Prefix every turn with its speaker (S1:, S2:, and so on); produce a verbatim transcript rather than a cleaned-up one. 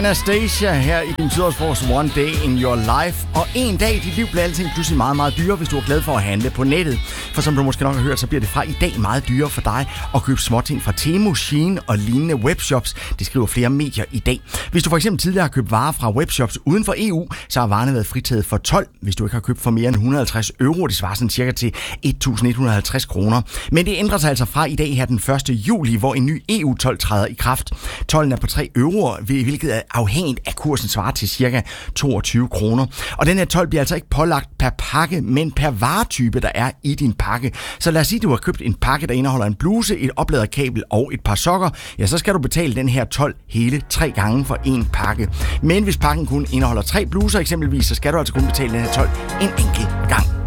S1: Anastasia her i din Sydhavsfrokost One Day in Your Life. Og en dag i dit liv bliver alting pludselig meget, meget dyrere, hvis du er glad for at handle på nettet. For som du måske nok har hørt, så bliver det fra i dag meget dyrere for dig at købe småting fra Temu, Shein og lignende webshops. Det skriver flere medier i dag. Hvis du for eksempel tidligere har købt varer fra webshops uden for E U, så har varerne været fritaget for told, hvis du ikke har købt for mere end et hundrede og halvtreds euro. Det svarer sådan cirka til et tusind et hundrede og halvtreds kroner. Men det ændrer sig altså fra i dag her den første juli, hvor en ny E U-told træder i kraft. Tolden er på tre euro, hvilket er afhængigt af kursen svarer til cirka toogtyve kroner. Og den her told bliver altså ikke pålagt per pakke, men per varetype, der er i din pakke. Så lad os sige, at du har købt en pakke, der indeholder en bluse, et opladerkabel og et par sokker. Ja, så skal du betale den her told hele tre gange for en pakke. Men hvis pakken kun indeholder tre bluser eksempelvis, så skal du altså kun betale den her told en enkelt gang.